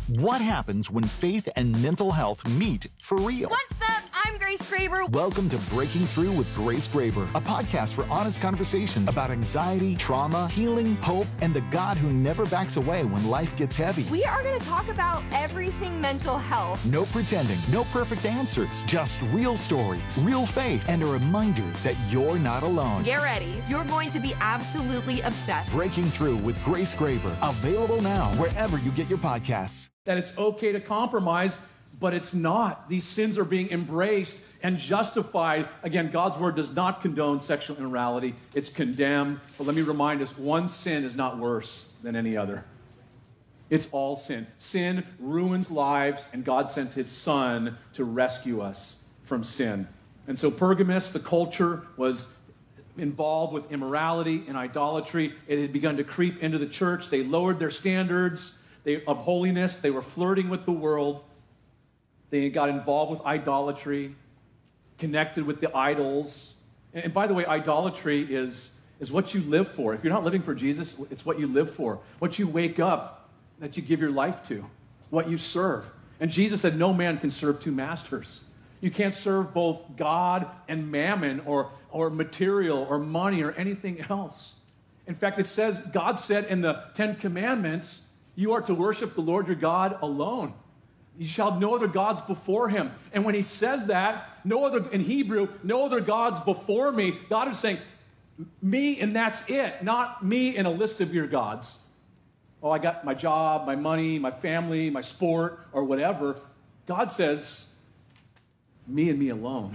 What happens when faith and mental health meet for real? What's up? I'm Grace Graber. Welcome to Breaking Through with Grace Graber, a podcast for honest conversations about anxiety, trauma, healing, hope, and the God who never backs away when life gets heavy. We are going to talk about everything mental health. No pretending, no perfect answers, just real stories, real faith, and a reminder that you're not alone. Get ready. You're going to be absolutely obsessed. Breaking Through with Grace Graber, available now wherever you get your podcasts. That it's okay to compromise, but it's not. These sins are being embraced and justified. Again, God's word does not condone sexual immorality. It's condemned. But let me remind us, one sin is not worse than any other. It's all sin. Sin ruins lives, and God sent his son to rescue us from sin. And so Pergamos, the culture, was involved with immorality and idolatry. It had begun to creep into the church. They lowered their standards of holiness. They were flirting with the world. They got involved with idolatry, connected with the idols. And by the way, idolatry is what you live for. If you're not living for Jesus, it's what you live for. What you wake up, that you give your life to. What you serve. And Jesus said, no man can serve two masters. You can't serve both God and mammon or material or money or anything else. In fact, it says, God said in the Ten Commandments, you are to worship the Lord your God alone. You shall have no other gods before him. And when he says that, in Hebrew, no other gods before me, God is saying, me and that's it, not me and a list of your gods. Oh, I got my job, my money, my family, my sport, or whatever. God says, me and me alone.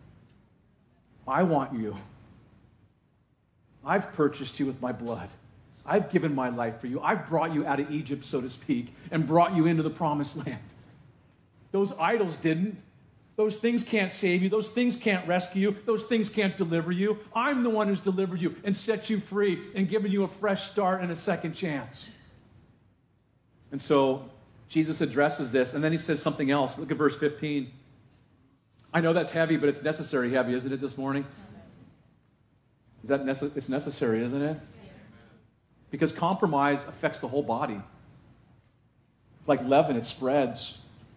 I want you. I've purchased you with my blood. I've given my life for you. I've brought you out of Egypt, so to speak, and brought you into the promised land. Those idols didn't. Those things can't save you. Those things can't rescue you. Those things can't deliver you. I'm the one who's delivered you and set you free and given you a fresh start and a second chance. And so Jesus addresses this, and then he says something else. Look at verse 15. I know that's heavy, but it's necessary heavy, isn't it, this morning? It's necessary, isn't it? Because compromise affects the whole body. It's like leaven, it spreads.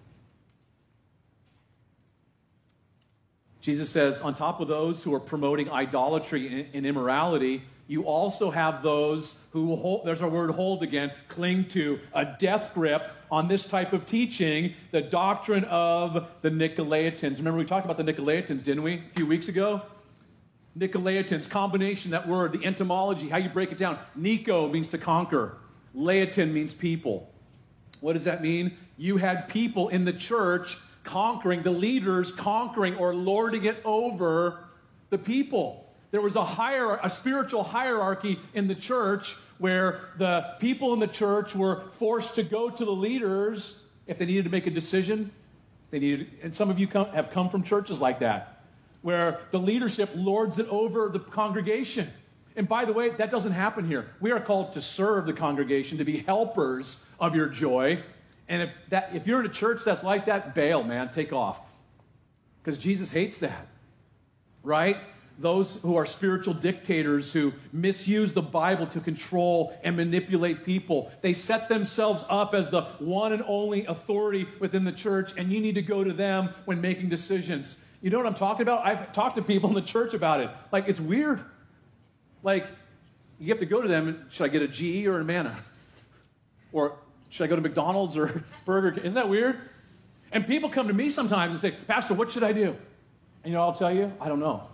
Jesus says, on top of those who are promoting idolatry and immorality, you also have those who hold, there's our word hold again, cling to a death grip on this type of teaching, the doctrine of the Nicolaitans. Remember we talked about the Nicolaitans, didn't we, a few weeks ago? Nicolaitans, combination, that word, the etymology, how you break it down. Nico means to conquer. Laotin means people. What does that mean? You had people in the church conquering, the leaders conquering or lording it over the people. There was a spiritual hierarchy in the church where the people in the church were forced to go to the leaders if they needed to make a decision. And some of you have come from churches like that, where the leadership lords it over the congregation. And by the way, that doesn't happen here. We are called to serve the congregation, to be helpers of your joy. And if you're in a church that's like that, bail, man, take off. Because Jesus hates that, right? Those who are spiritual dictators who misuse the Bible to control and manipulate people. They set themselves up as the one and only authority within the church, and you need to go to them when making decisions. You know what I'm talking about? I've talked to people in the church about it. Like, it's weird. Like, you have to go to them, and should I get a GE or a Manna? Or should I go to McDonald's or Burger King? Isn't that weird? And people come to me sometimes and say, Pastor, what should I do? And I'll tell you, I don't know.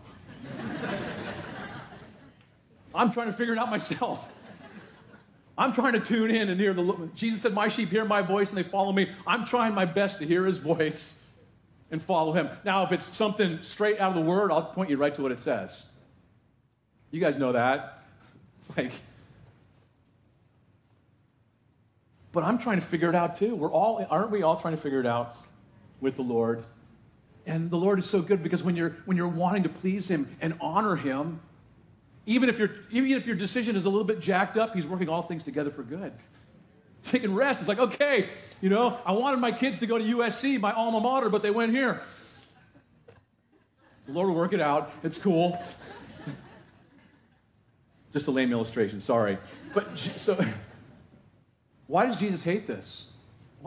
I'm trying to figure it out myself. I'm trying to tune in and hear Jesus said, my sheep hear my voice and they follow me. I'm trying my best to hear his voice and follow him. Now, if it's something straight out of the word, I'll point you right to what it says. You guys know that. It's like, but I'm trying to figure it out too. Aren't we all trying to figure it out with the Lord? And the Lord is so good because when you're wanting to please him and honor him, even if your decision is a little bit jacked up, he's working all things together for good. Taking rest. It's like, okay, I wanted my kids to go to USC, my alma mater, but they went here. The Lord will work it out. It's cool. Just a lame illustration, sorry. But so, why does Jesus hate this?